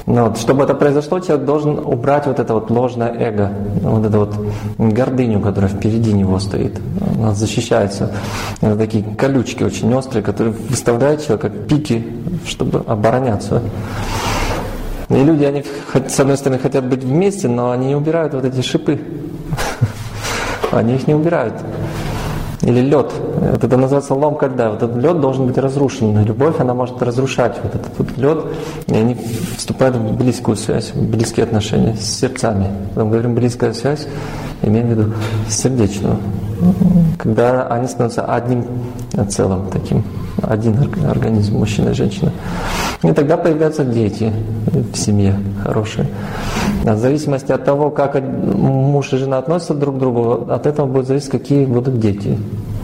Но вот, чтобы это произошло, человек должен убрать вот это вот ложное эго, вот эту вот гордыню, которая впереди него стоит. Она защищается. Это такие колючки очень острые, которые выставляют человека как пики, чтобы обороняться. И люди, они, с одной стороны, хотят быть вместе, но они не убирают вот эти шипы. Они их не убирают. Или лед. Вот это называется ломка льда. Вот этот лед должен быть разрушен. Любовь, она может разрушать вот этот вот лед, и они вступают в близкую связь, в близкие отношения с сердцами. Когда мы говорим близкая связь, имеем в виду сердечную. Когда они становятся одним целым таким, один организм, мужчина и женщина. И тогда появляются дети в семье хорошие. В зависимости от того, как муж и жена относятся друг к другу, от этого будет зависеть, какие будут дети.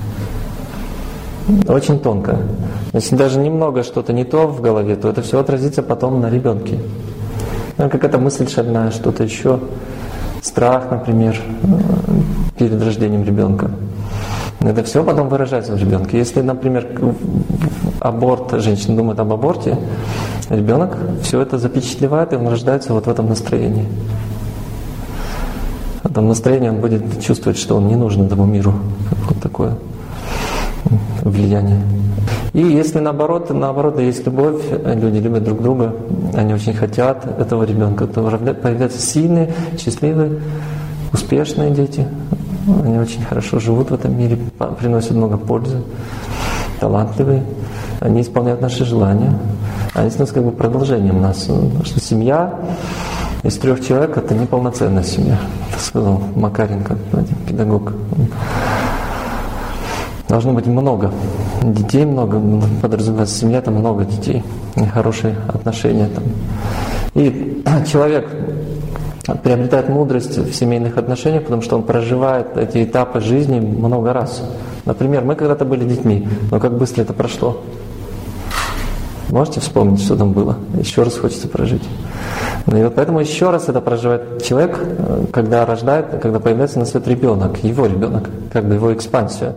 Очень тонко. Если даже немного что-то не то в голове, то это все отразится потом на ребенке. Какая-то мысль шальная, что-то еще. Страх, например, перед рождением ребенка. Это все потом выражается в ребенке. Если, например, аборт, женщина думает об аборте, ребенок все это запечатлевает, и он рождается вот в этом настроении. В этом настроении он будет чувствовать, что он не нужен этому миру. Вот такое влияние. И если наоборот, есть любовь, люди любят друг друга, они очень хотят этого ребенка, то появляются сильные, счастливые, успешные дети. Они очень хорошо живут в этом мире, приносят много пользы, талантливые. Они исполняют наши желания. Они становятся как бы продолжением нас. Потому что семья из 3 человек — это неполноценная семья. Это сказал Макаренко, педагог. Должно быть много детей, много, подразумевается семья, это много детей, и хорошие отношения там. И человек приобретает мудрость в семейных отношениях, потому что он проживает эти этапы жизни много раз. Например, мы когда-то были детьми, но как быстро это прошло. Можете вспомнить, что там было? Еще раз хочется прожить. И вот поэтому еще раз это проживает человек, когда рождает, когда появляется на свет ребенок, его ребенок, как бы его экспансия.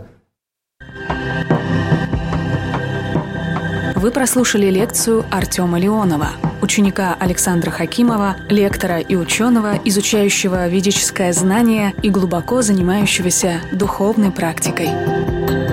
Вы прослушали лекцию Артема Леонова, ученика Александра Хакимова, лектора и ученого, изучающего ведическое знание и глубоко занимающегося духовной практикой.